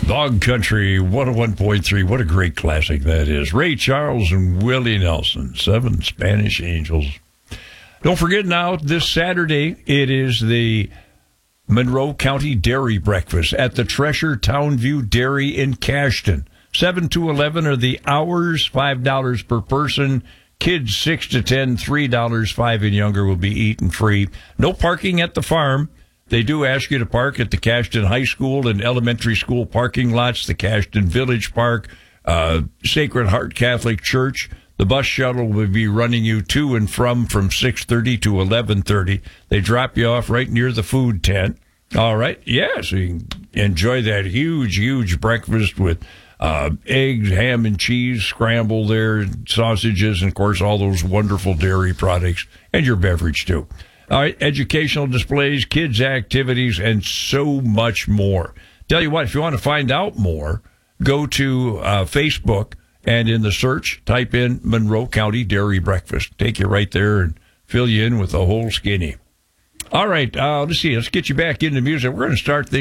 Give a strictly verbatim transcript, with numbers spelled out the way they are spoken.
Dog Country one oh one point three. What a great classic that is. Ray Charles and Willie Nelson, Seven Spanish Angels. Don't forget now, this Saturday, it is the Monroe County Dairy Breakfast at the Treasure Townview Dairy in Cashton. seven to eleven are the hours, five dollars per person. Kids six to ten, three dollars, five and younger will be eaten free. No parking at the farm. They do ask you to park at the Cashton High School and elementary school parking lots, the Cashton Village Park, uh, Sacred Heart Catholic Church. The bus shuttle will be running you to and from from six thirty to eleven thirty. They drop you off right near the food tent. All right. Yeah, so you can enjoy that huge, huge breakfast with uh, eggs, ham and cheese, scramble there, sausages, and, of course, all those wonderful dairy products, and your beverage, too. All right, educational displays, kids' activities, and so much more. Tell you what, if you want to find out more, go to uh, Facebook, and in the search, type in Monroe County Dairy Breakfast. Take you right there and fill you in with the whole skinny. All right, uh, let's see. Let's get you back into music. We're going to start things